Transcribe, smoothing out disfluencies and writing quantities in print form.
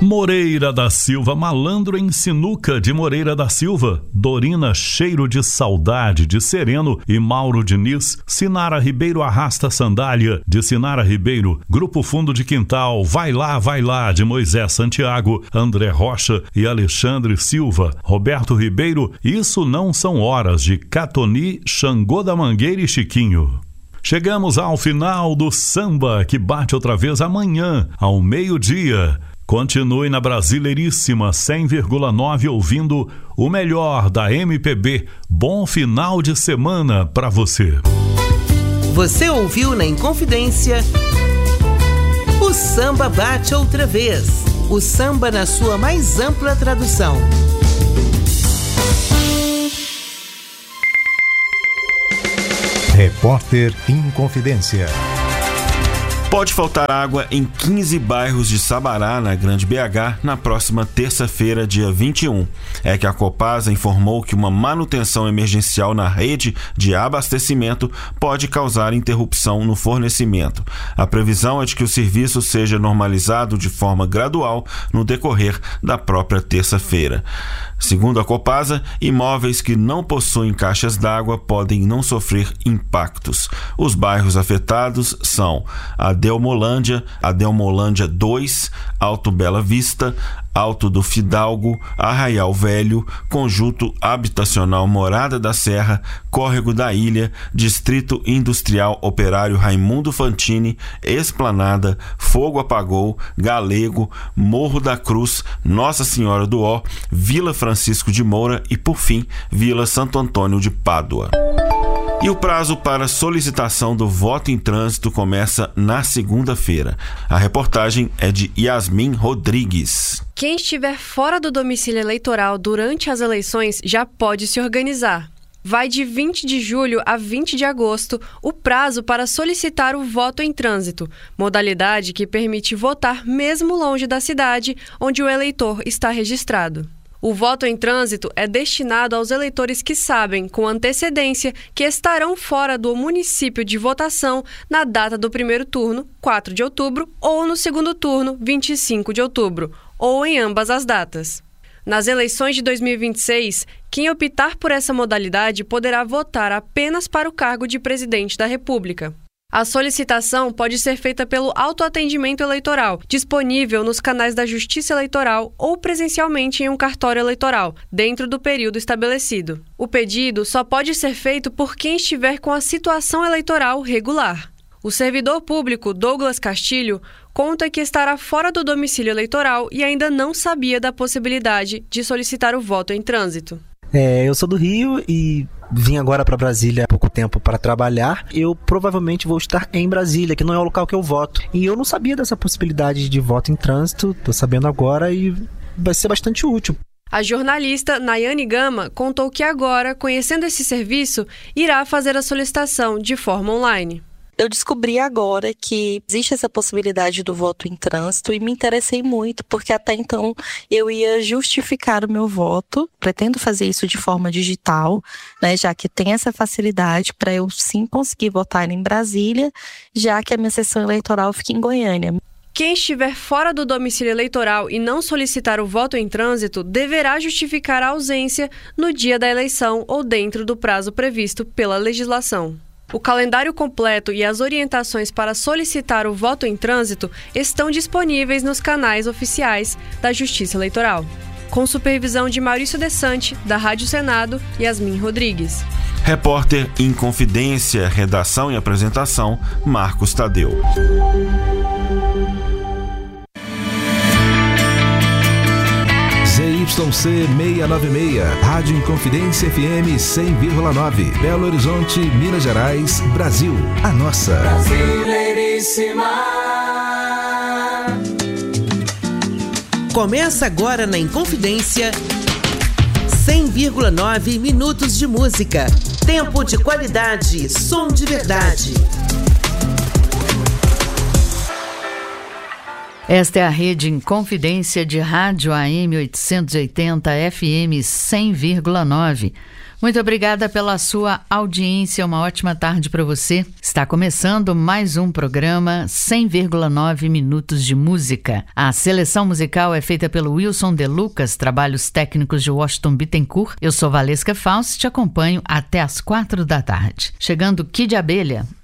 Moreira da Silva, Malandro em Sinuca, de Moreira da Silva. Dorina, Cheiro de Saudade, de Sereno e Mauro Diniz. Sinara Ribeiro, Arrasta Sandália, de Sinara Ribeiro. Grupo Fundo de Quintal, Vai Lá, de Moisés Santiago, André Rocha e Alexandre Silva. Roberto Ribeiro, Isso Não São Horas, de Catoni, Xangô da Mangueira e Chiquinho. Chegamos ao final do samba, que bate outra vez amanhã, ao meio-dia. Continue na Brasileiríssima 100,9 ouvindo o melhor da MPB. Bom final de semana para você. Você ouviu na Inconfidência o Samba Bate Outra Vez. O samba na sua mais ampla tradução. Repórter Inconfidência. Pode faltar água em 15 bairros de Sabará, na Grande BH, na próxima terça-feira, dia 21. É que a Copasa informou que uma manutenção emergencial na rede de abastecimento pode causar interrupção no fornecimento. A previsão é de que o serviço seja normalizado de forma gradual no decorrer da própria terça-feira. Segundo a Copasa, imóveis que não possuem caixas d'água podem não sofrer impactos. Os bairros afetados são Adelmolândia 2, Alto Bela Vista, Alto do Fidalgo, Arraial Velho, Conjunto Habitacional Morada da Serra, Córrego da Ilha, Distrito Industrial Operário Raimundo Fantini, Esplanada, Fogo Apagou, Galego, Morro da Cruz, Nossa Senhora do Ó, Vila Francisco de Moura e, por fim, Vila Santo Antônio de Pádua. E o prazo para solicitação do voto em trânsito começa na segunda-feira. A reportagem é de Yasmin Rodrigues. Quem estiver fora do domicílio eleitoral durante as eleições já pode se organizar. Vai de 20 de julho a 20 de agosto o prazo para solicitar o voto em trânsito, modalidade que permite votar mesmo longe da cidade onde o eleitor está registrado. O voto em trânsito é destinado aos eleitores que sabem, com antecedência, que estarão fora do município de votação na data do primeiro turno, 4 de outubro, ou no segundo turno, 25 de outubro, ou em ambas as datas. Nas eleições de 2026, quem optar por essa modalidade poderá votar apenas para o cargo de presidente da República. A solicitação pode ser feita pelo autoatendimento eleitoral, disponível nos canais da Justiça Eleitoral ou presencialmente em um cartório eleitoral, dentro do período estabelecido. O pedido só pode ser feito por quem estiver com a situação eleitoral regular. O servidor público Douglas Castilho conta que estará fora do domicílio eleitoral e ainda não sabia da possibilidade de solicitar o voto em trânsito. Eu sou do Rio e vim agora para Brasília há pouco tempo para trabalhar. Eu provavelmente vou estar em Brasília, que não é o local que eu voto. E eu não sabia dessa possibilidade de voto em trânsito, estou sabendo agora e vai ser bastante útil. A jornalista Nayane Gama contou que agora, conhecendo esse serviço, irá fazer a solicitação de forma online. Eu descobri agora que existe essa possibilidade do voto em trânsito e me interessei muito, porque até então eu ia justificar o meu voto. Pretendo fazer isso de forma digital, né, já que tem essa facilidade para eu sim conseguir votar em Brasília, já que a minha sessão eleitoral fica em Goiânia. Quem estiver fora do domicílio eleitoral e não solicitar o voto em trânsito deverá justificar a ausência no dia da eleição ou dentro do prazo previsto pela legislação. O calendário completo e as orientações para solicitar o voto em trânsito estão disponíveis nos canais oficiais da Justiça Eleitoral. Com supervisão de Maurício Desante, da Rádio Senado, Yasmin Rodrigues. Repórter Inconfidência, redação e apresentação, Marcos Tadeu. ZYC 696, Rádio Inconfidência FM 100,9, Belo Horizonte, Minas Gerais, Brasil. A nossa Brasileiríssima. Começa agora na Inconfidência 100,9 minutos de música. Tempo de qualidade, som de verdade. Esta é a rede Inconfidência de rádio AM 880 FM 100,9. Muito obrigada pela sua audiência, uma ótima tarde para você. Está começando mais um programa 100,9 minutos de música. A seleção musical é feita pelo Wilson De Lucas, trabalhos técnicos de Washington Bittencourt. Eu sou Valesca Fausto e te acompanho até às 4 da tarde. Chegando Kid Abelha,